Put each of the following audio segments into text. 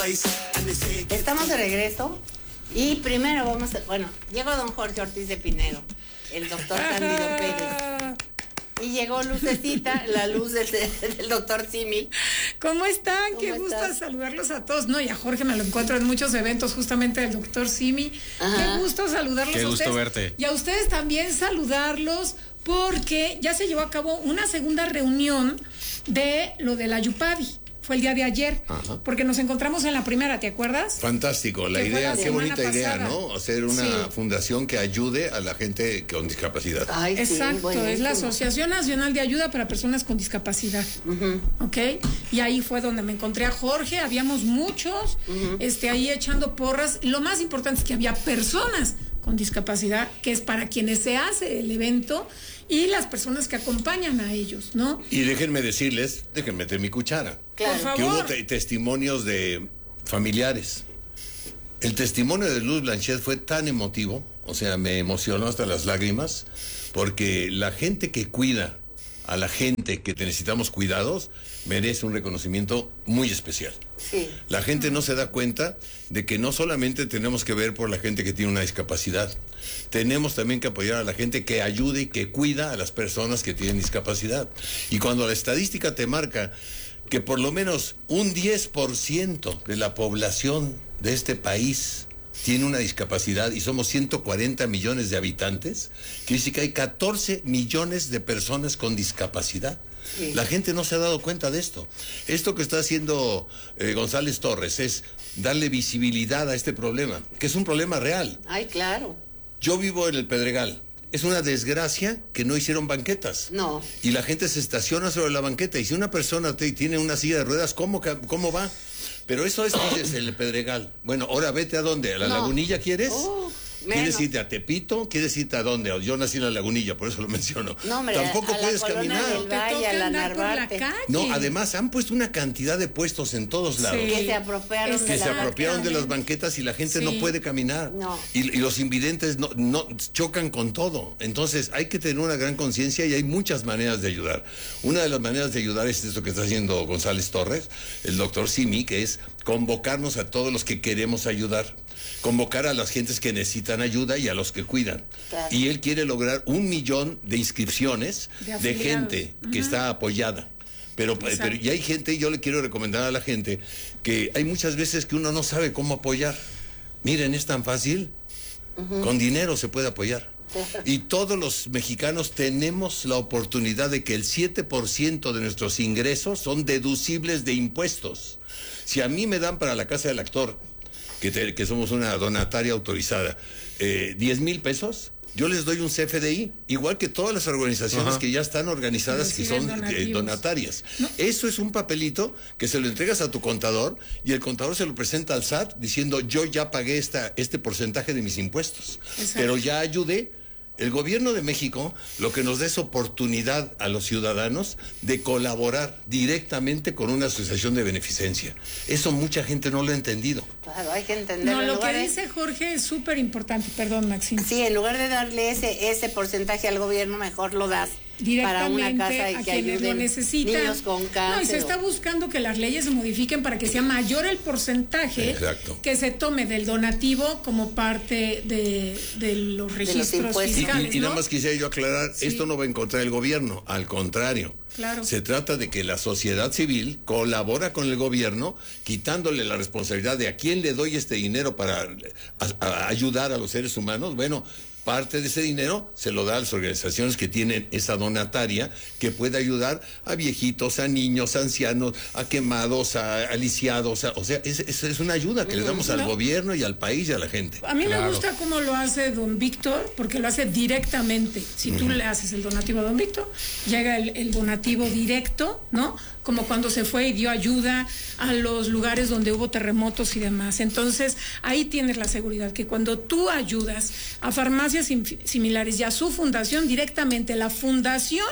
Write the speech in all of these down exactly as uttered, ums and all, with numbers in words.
Estamos de regreso y primero vamos a, bueno, llegó don Jorge Ortiz de Pinedo, el doctor Cándido Pérez. Y llegó Lucecita, la luz del, del doctor Simi. ¿Cómo están? ¿Cómo Qué gusto estás? saludarlos a todos. No, y a Jorge me lo encuentro en muchos eventos justamente del doctor Simi. Ajá. Qué gusto saludarlos Qué a gusto ustedes. verte. Y a ustedes también saludarlos porque ya se llevó a cabo una segunda reunión de lo de la Yupavi. Fue el día de ayer, ajá, porque nos encontramos en la primera, ¿te acuerdas? Fantástico, la Que fue idea, la qué semana bonita idea, pasada. ¿no? Hacer una Sí. fundación que ayude a la gente con discapacidad. Ay, sí, Exacto, buenísimo. es la Asociación Nacional de Ayuda para Personas con Discapacidad. Uh-huh. ¿Ok? Y ahí fue donde me encontré a Jorge, habíamos muchos, uh-huh, este, ahí echando porras. Y lo más importante es que había personas con discapacidad, que es para quienes se hace el evento, y las personas que acompañan a ellos, ¿no? Y déjenme decirles, déjenme meter mi cuchara. Claro. Por favor. Que hubo te- testimonios de familiares. El testimonio de Luz Blanchet fue tan emotivo, o sea, me emocionó hasta las lágrimas, porque la gente que cuida a la gente que necesitamos cuidados merece un reconocimiento muy especial. Sí. La gente no se da cuenta de que no solamente tenemos que ver por la gente que tiene una discapacidad, tenemos también que apoyar a la gente que ayude y que cuida a las personas que tienen discapacidad. Y cuando la estadística te marca que por lo menos un diez por ciento de la población de este país tiene una discapacidad y somos ciento cuarenta millones de habitantes, quiere decir que hay catorce millones de personas con discapacidad. Sí. La gente no se ha dado cuenta de esto. Esto que está haciendo eh, González Torres es darle visibilidad a este problema, que es un problema real. Ay, claro. Yo vivo en el Pedregal. Es una desgracia que no hicieron banquetas. No. Y la gente se estaciona sobre la banqueta. Y si una persona te, tiene una silla de ruedas, ¿cómo, cómo va? Pero eso es, es el Pedregal. Bueno, ahora vete a dónde. ¿A la no. Lagunilla quieres? Oh, ¿Quieres irte a Tepito? ¿Quieres irte a dónde? Yo nací en la Lagunilla, por eso lo menciono. No, hombre, tampoco a puedes la caminar. Del Valle, a la Narvarte. La no, además han puesto una cantidad de puestos en todos lados. Sí. Que se apropiaron, que de, se la apropiaron de las banquetas y la gente sí. no puede caminar. No. Y, y los invidentes no, no chocan con todo. Entonces hay que tener una gran conciencia y hay muchas maneras de ayudar. Una de las maneras de ayudar es esto que está haciendo González Torres, el doctor Simi, que es convocarnos a todos los que queremos ayudar. Convocar a las gentes que necesitan ayuda y a los que cuidan. Claro. Y él quiere lograr un millón de inscripciones de, de gente uh-huh. que está apoyada. Pero, pero y hay gente, yo le quiero recomendar a la gente que hay muchas veces que uno no sabe cómo apoyar. Miren, es tan fácil. Uh-huh. Con dinero se puede apoyar. Y todos los mexicanos tenemos la oportunidad de que el siete por ciento de nuestros ingresos son deducibles de impuestos. Si a mí me dan para la casa del actor, que, te, que somos una donataria autorizada, eh, diez mil pesos, yo les doy un C F D I, igual que todas las organizaciones, ajá, que ya están organizadas, que son eh, donatarias. No. Eso es un papelito que se lo entregas a tu contador y el contador se lo presenta al S A T diciendo yo ya pagué esta, este porcentaje de mis impuestos. Exacto. Pero ya ayudé. El gobierno de México lo que nos da es oportunidad a los ciudadanos de colaborar directamente con una asociación de beneficencia. Eso mucha gente no lo ha entendido. Claro, hay que entenderlo. No, lo que de... dice Jorge es súper importante, perdón, Maxine. Sí, en lugar de darle ese, ese porcentaje al gobierno, mejor lo das para una casa y a que quienes lo necesitan. Niños con cáncer. No, y se está buscando que las leyes se modifiquen para que sea mayor el porcentaje, exacto, que se tome del donativo como parte de, de los registros de los fiscales. Y, y, y ¿no? nada más quisiera yo aclarar, sí, esto no va en contra del gobierno, al contrario. Claro. Se trata de que la sociedad civil colabora con el gobierno, quitándole la responsabilidad de a quién le doy este dinero para a, a ayudar a los seres humanos. Bueno, parte de ese dinero se lo da a las organizaciones que tienen esa donataria que puede ayudar a viejitos, a niños, a ancianos, a quemados, a, a lisiados. A, o sea, es, es, es una ayuda que uh-huh. le damos al no. gobierno y al país y a la gente. A mí claro. me gusta cómo lo hace don Víctor, porque lo hace directamente. Si uh-huh. tú le haces el donativo a don Víctor, llega el, el donativo directo, ¿no? Como cuando se fue y dio ayuda a los lugares donde hubo terremotos y demás. Entonces, ahí tienes la seguridad que cuando tú ayudas a farmacias similares y a su fundación, directamente la fundación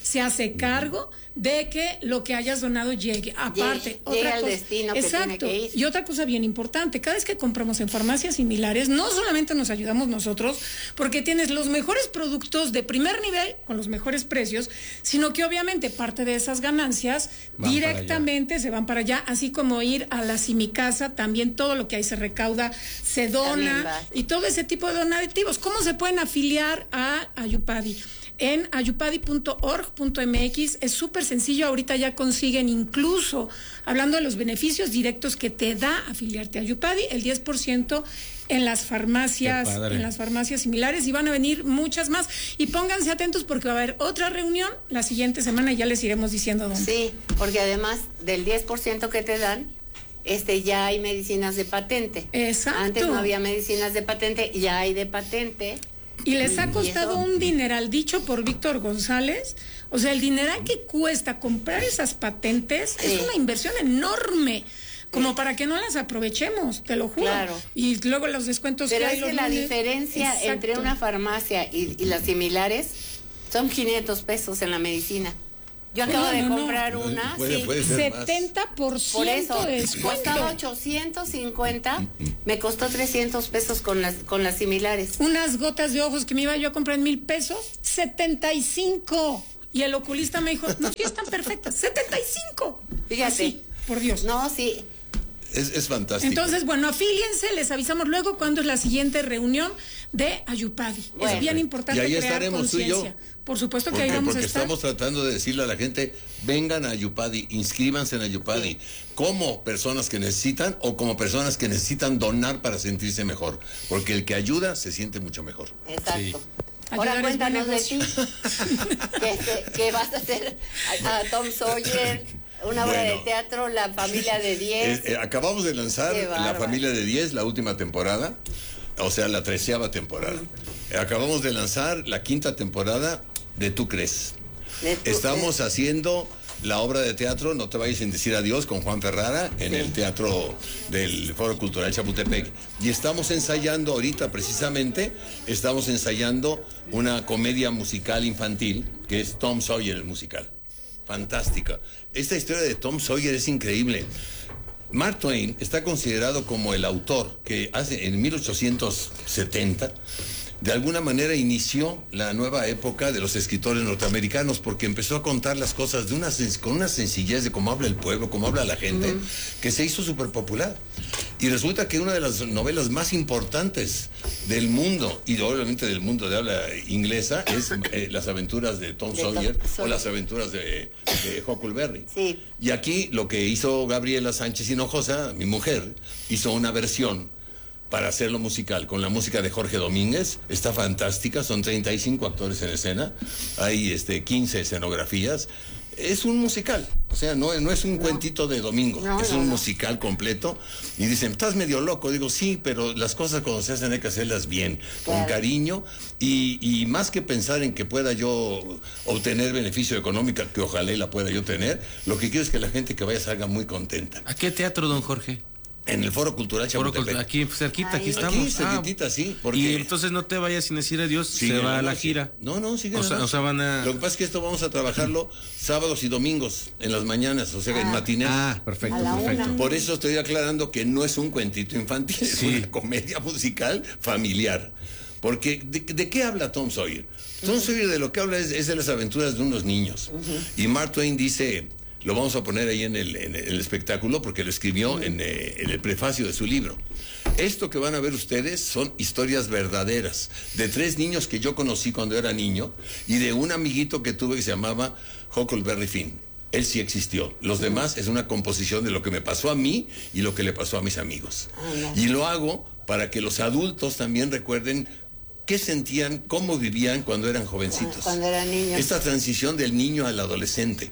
se hace cargo de que lo que hayas donado llegue. Aparte, Llegue, otra llegue al cosa, destino que exacto, tiene que ir. y otra cosa bien importante, cada vez que compramos en farmacias similares, no solamente nos ayudamos nosotros, porque tienes los mejores productos de primer nivel con los mejores precios, sino que obviamente parte de esas ganancias Van directamente se van para allá, así como ir a la Simicasa, también todo lo que ahí se recauda se También dona va. y todo ese tipo de donativos. ¿Cómo se pueden afiliar a Ayupadi? En ayupadi punto org punto m x es súper sencillo, ahorita ya consiguen incluso, hablando de los beneficios directos que te da afiliarte a Ayupadi, el diez por ciento en las farmacias, Qué padre. en las farmacias similares, y van a venir muchas más, y pónganse atentos porque va a haber otra reunión la siguiente semana y ya les iremos diciendo dónde. Sí, porque además del diez por ciento que te dan, este ya hay medicinas de patente. Exacto. Antes no había medicinas de patente, ya hay de patente. Y les ha Y costado eso- un dineral, dicho por Víctor González. O sea, el dineral que cuesta comprar esas patentes Sí. es una inversión enorme, como para que no las aprovechemos, te lo juro. Claro. Y luego los descuentos Pero que hay. es los que la lunes. diferencia Exacto. entre una farmacia y, y las similares son quinientos pesos en la medicina. Yo acabo No, de no, no. comprar una, Puede- sí. puede ser más. setenta por ciento Por eso, de descuento. costaba ochocientos cincuenta, me costó trescientos pesos con las con las similares. Unas gotas de ojos que me iba yo a comprar en mil pesos, setenta y cinco. Y el oculista me dijo, no, sí están perfectas, setenta y cinco. Fíjate. Así, por Dios. No, sí, Es, es fantástico. Entonces, bueno, afíliense, les avisamos luego cuándo es la siguiente reunión de Ayupadi. Bueno. Es bien importante Y ahí crear estaremos tú y yo. conciencia. Por supuesto que ¿Por ahí qué? vamos Porque a estar. estamos tratando de decirle a la gente, vengan a Ayupadi, inscríbanse en Ayupadi, Sí. como personas que necesitan o como personas que necesitan donar para sentirse mejor, porque el que ayuda se siente mucho mejor. exacto. Sí. Ahora Ayudar es buen cuéntanos de ti. negocio. ¿Qué, qué, qué vas a hacer? A, a Tom Sawyer, una obra Bueno. de teatro, La familia de diez. Eh, eh, acabamos de lanzar Qué La bárbaro. familia de diez, la última temporada, o sea, la treceava temporada. Eh, Acabamos de lanzar la quinta temporada de Tú Crees. De tu- Estamos haciendo la obra de teatro No te vayas sin decir adiós con Juan Ferrara en Sí. el Teatro del Foro Cultural Chapultepec. Y estamos ensayando ahorita precisamente, estamos ensayando una comedia musical infantil que es Tom Sawyer el musical. Fantástica. Esta historia de Tom Sawyer es increíble. Mark Twain está considerado como el autor que hace en mil ochocientos setenta de alguna manera inició la nueva época de los escritores norteamericanos porque empezó a contar las cosas de una sen- con una sencillez de cómo habla el pueblo, cómo habla la gente, que se hizo súper popular. Y resulta que una de las novelas más importantes del mundo, y obviamente del mundo de habla inglesa, es eh, Las aventuras de Tom De Tom Sawyer o Sawyer. Las aventuras de, de Huckleberry. Sí. Y aquí lo que hizo Gabriela Sánchez Hinojosa, mi mujer, hizo una versión para hacerlo musical, con la música de Jorge Domínguez. Está fantástica, son treinta y cinco actores en escena, hay este, quince escenografías. Es un musical, o sea, no, no es un cuentito de domingo, No, es no, un no. musical completo. Y dicen, estás medio loco. Digo, sí, pero las cosas cuando se hacen hay que hacerlas bien, con Claro. cariño. Y, y más que pensar en que pueda yo obtener beneficio económico, que ojalá y la pueda yo tener, lo que quiero es que la gente que vaya salga muy contenta. ¿A qué teatro, don Jorge? En el Foro Cultural Foro Chapultepec. Cultural, aquí cerquita, aquí Ahí. estamos. Aquí, cerquitita, sí, porque- Y entonces no te vayas sin decir adiós, Sigue se va a la noche. gira. No, no, sigue O la sea, noche. o sea, van a... Lo que pasa es que esto vamos a trabajarlo sábados y domingos, en las mañanas, o sea, en matinés. Ah, perfecto, A la perfecto. una. Por eso estoy aclarando que no es un cuentito infantil, es Sí. una comedia musical familiar. Porque, ¿de, de qué habla Tom Sawyer? Tom Sawyer de lo que habla es, es de las aventuras de unos niños. Y Mark Twain dice, lo vamos a poner ahí en el, en el espectáculo, porque lo escribió en, eh, en el prefacio de su libro. Esto que van a ver ustedes son historias verdaderas de tres niños que yo conocí cuando era niño y de un amiguito que tuve que se llamaba Huckleberry Finn. Él sí existió. Los demás es una composición de lo que me pasó a mí y lo que le pasó a mis amigos. Y lo hago para que los adultos también recuerden qué sentían, cómo vivían cuando eran jovencitos. Cuando eran niños. Esta transición del niño al adolescente.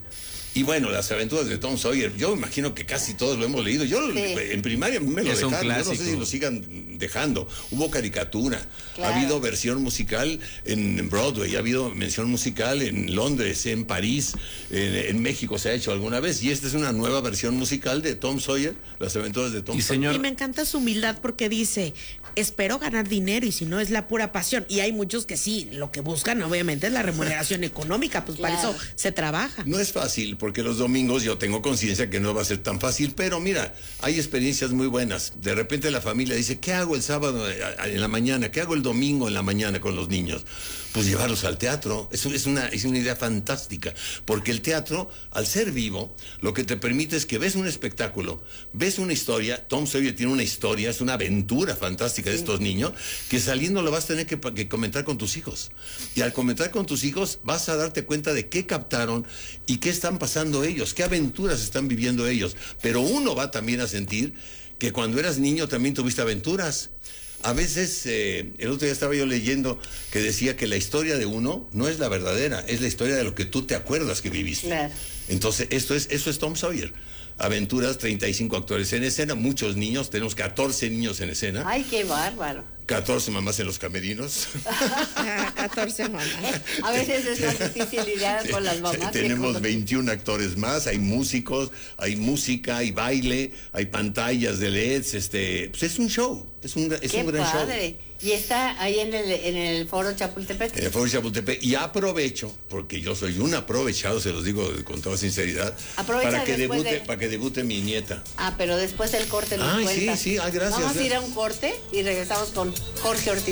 Y bueno, las aventuras de Tom Sawyer, yo imagino que casi todos lo hemos leído. Yo Sí. en primaria me lo Es un dejaron, yo no sé clásico. si lo sigan dejando. Hubo caricatura, Claro. ha habido versión musical en Broadway, ha habido mención musical en Londres, en París, en, en México se ha hecho alguna vez. Y esta es una nueva versión musical de Tom Sawyer, las aventuras de Tom Y Sawyer. señor, Y me encanta su humildad porque dice, espero ganar dinero y si no es la pura pasión. Y hay muchos que sí, lo que buscan obviamente es la remuneración económica, pues para Claro. eso se trabaja. No es fácil, porque los domingos yo tengo conciencia que no va a ser tan fácil, pero mira, hay experiencias muy buenas. De repente la familia dice, ¿qué hago el sábado en la mañana? ¿Qué hago el domingo en la mañana con los niños? Pues llevarlos al teatro. Eso es una, es una idea fantástica, porque el teatro, al ser vivo, lo que te permite es que ves un espectáculo, ves una historia. Tom Sawyer tiene una historia, es una aventura fantástica de estos niños, que saliendo lo vas a tener que, que comentar con tus hijos. Y al comentar con tus hijos vas a darte cuenta de qué captaron y qué están pasando ellos, qué aventuras están viviendo ellos. Pero uno va también a sentir que cuando eras niño también tuviste aventuras. A veces, eh, el otro día estaba yo leyendo que decía que la historia de uno no es la verdadera, es la historia de lo que tú te acuerdas que viviste. Claro. Entonces, esto es, eso es Tom Sawyer. Aventuras, treinta y cinco actores en escena, muchos niños, tenemos catorce niños en escena, Ay, qué bárbaro. catorce mamás en los camerinos. catorce mamás. A veces es más difícil lidiar con las mamás. que Tenemos con- veintiún actores más, hay músicos, hay música, hay baile, hay pantallas de L E Ds, este, pues es un show, es un, es Qué un gran show. padre. Y está ahí en el, en el foro Chapultepec. En el Foro Chapultepec. Y aprovecho, porque yo soy un aprovechado, se los digo con toda sinceridad, Aprovecha para que después debute, de- para que debute mi nieta. Ah, pero después del corte nos Ay, sí, cuentas. sí, ay, gracias, Vamos a ir a gracias. un corte y regresamos con Jorge Ortiz.